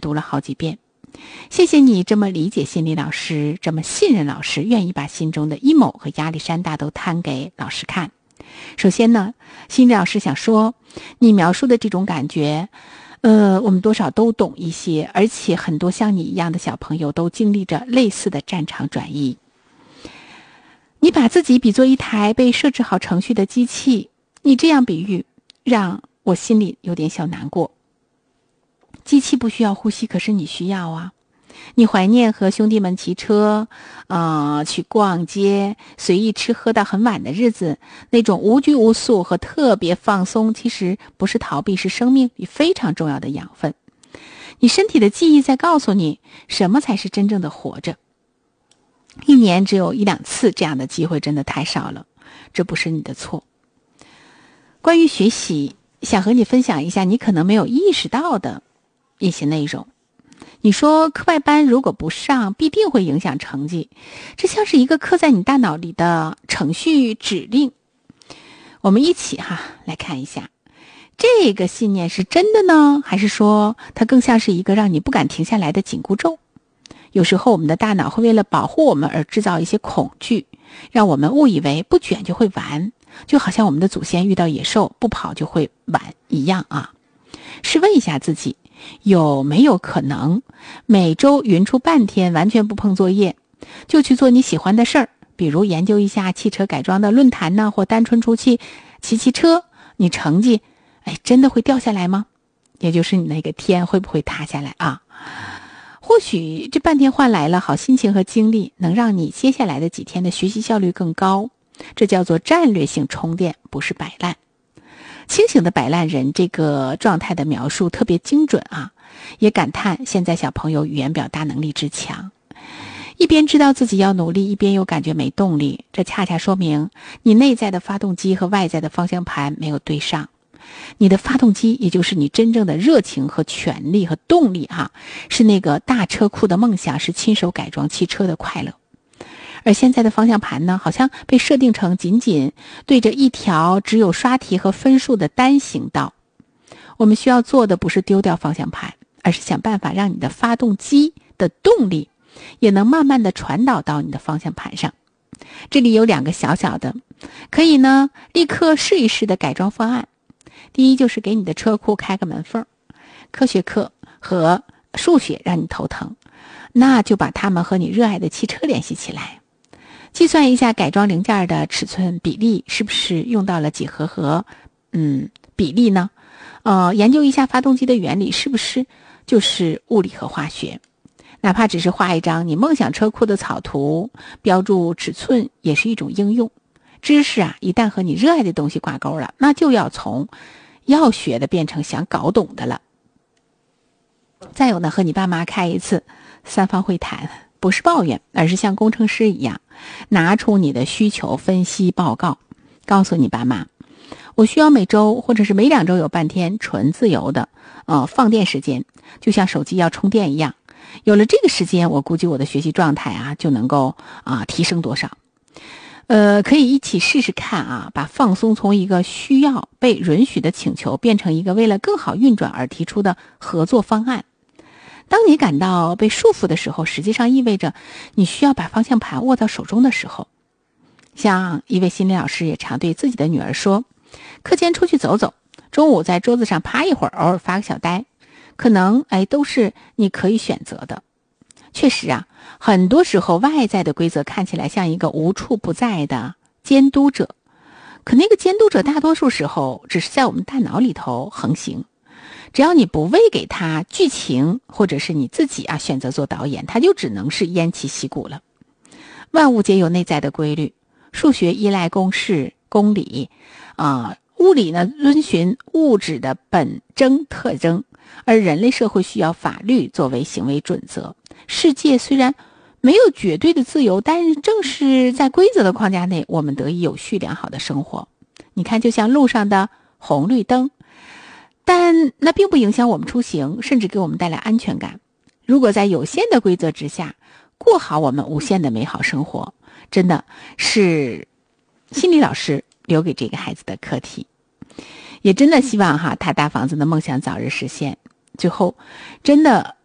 读了好几遍。谢谢你这么理解心理老师，这么信任老师，愿意把心中的 emo 和压力山大都摊给老师看。首先呢，心理老师想说，你描述的这种感觉我们多少都懂一些，而且很多像你一样的小朋友都经历着类似的战场转移。你把自己比作一台被设置好程序的机器，你这样比喻让我心里有点小难过。机器不需要呼吸，可是你需要啊。你怀念和兄弟们骑车去逛街，随意吃喝到很晚的日子，那种无拘无束和特别放松，其实不是逃避，是生命里非常重要的养分。你身体的记忆在告诉你什么才是真正的活着。一年只有1-2次这样的机会真的太少了，这不是你的错。关于学习，想和你分享一下你可能没有意识到的一些内容。你说课外班如果不上，必定会影响成绩，这像是一个刻在你大脑里的程序指令。我们一起来看一下，这个信念是真的呢，还是说它更像是一个让你不敢停下来的紧箍咒？有时候我们的大脑会为了保护我们而制造一些恐惧，让我们误以为不卷就会完，就好像我们的祖先遇到野兽不跑就会完一样啊。试问一下自己，有没有可能每周匀出半天完全不碰作业，就去做你喜欢的事儿，比如研究一下汽车改装的论坛呢，或单纯出去骑车，你成绩真的会掉下来吗？也就是你那个天会不会塌下来啊？或许这半天换来了好心情和精力，能让你接下来的几天的学习效率更高。这叫做战略性充电，不是摆烂。清醒的摆烂人这个状态的描述特别精准啊，也感叹现在小朋友语言表达能力之强。一边知道自己要努力，一边又感觉没动力，这恰恰说明你内在的发动机和外在的方向盘没有对上。你的发动机，也就是你真正的热情和权力和动力是那个大车库的梦想，是亲手改装汽车的快乐。而现在的方向盘呢，好像被设定成仅仅对着一条只有刷题和分数的单行道。我们需要做的不是丢掉方向盘，而是想办法让你的发动机的动力也能慢慢的传导到你的方向盘上。这里有2个小小的可以呢立刻试一试的改装方案。第一，就是给你的车库开个门缝，科学课和数学让你头疼，那就把它们和你热爱的汽车联系起来。计算一下改装零件的尺寸比例，是不是用到了几何和比例呢？研究一下发动机的原理，是不是就是物理和化学？哪怕只是画一张你梦想车库的草图，标注尺寸也是一种应用。知识一旦和你热爱的东西挂钩了，那就要从要学的变成想搞懂的了。再有呢，和你爸妈开一次3方会谈，不是抱怨，而是像工程师一样拿出你的需求分析报告，告诉你爸妈，我需要每周或者是每2周有半天纯自由的放电时间，就像手机要充电一样。有了这个时间，我估计我的学习状态就能够提升多少。可以一起试试看把放松从一个需要被允许的请求变成一个为了更好运转而提出的合作方案。当你感到被束缚的时候，实际上意味着你需要把方向盘握到手中的时候。像一位心理老师也常对自己的女儿说，课间出去走走，中午在桌子上趴一会儿，偶尔发个小呆，可能都是你可以选择的。确实很多时候外在的规则看起来像一个无处不在的监督者，可那个监督者大多数时候只是在我们大脑里头横行。只要你不喂给他剧情，或者是你自己选择做导演，他就只能是偃旗息鼓了。万物皆有内在的规律，数学依赖公式公理物理呢遵循物质的本征特征，而人类社会需要法律作为行为准则。世界虽然没有绝对的自由，但正是在规则的框架内，我们得以有序良好的生活。你看，就像路上的红绿灯，但那并不影响我们出行，甚至给我们带来安全感。如果在有限的规则之下过好我们无限的美好生活，真的是心理老师留给这个孩子的课题。也真的希望他大房子的梦想早日实现。最后真的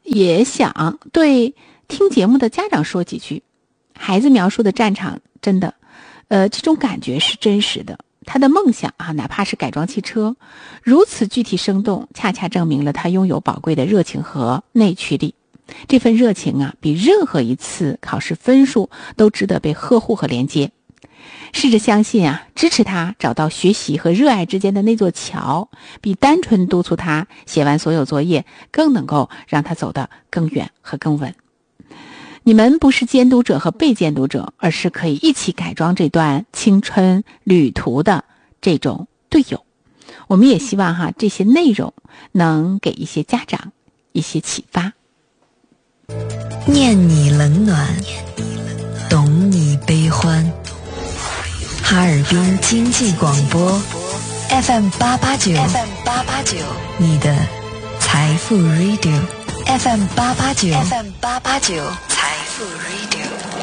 也想对听节目的家长说几句。孩子描述的战场真的这种感觉是真实的。他的梦想啊，哪怕是改装汽车，如此具体生动，恰恰证明了他拥有宝贵的热情和内驱力。这份热情啊，比任何一次考试分数都值得被呵护和连接。试着相信啊，支持他找到学习和热爱之间的那座桥，比单纯督促他写完所有作业更能够让他走得更远和更稳。你们不是监督者和被监督者，而是可以一起改装这段青春旅途的这种队友。我们也希望这些内容能给一些家长一些启发。 念你冷暖，懂你悲欢。哈尔滨经济广播 FM 889，你的财富 Radio FM 889，财富 Radio。